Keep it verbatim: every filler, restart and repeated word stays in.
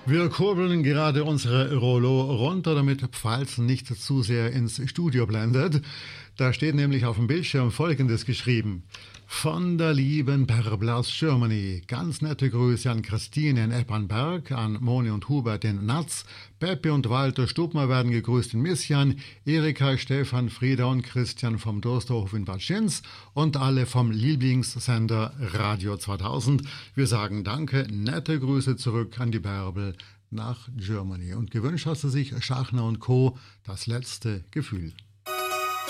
Wir kurbeln gerade unsere Rollo runter, damit Pfalz nicht zu sehr ins Studio blendet. Da steht nämlich auf dem Bildschirm Folgendes geschrieben. Von der lieben Bärbel aus Germany. Ganz nette Grüße an Christine in Eppernberg, an Moni und Hubert in Natz, Peppi und Walter Stubmer werden gegrüßt in Missian, Erika, Stefan, Frieda und Christian vom Dursterhof in Bad Schins und alle vom Lieblingssender Radio zweitausend. Wir sagen Danke, nette Grüße zurück an die Bärbel nach Germany. Und gewünscht hast du sich Schachner und Co. Das letzte Gefühl.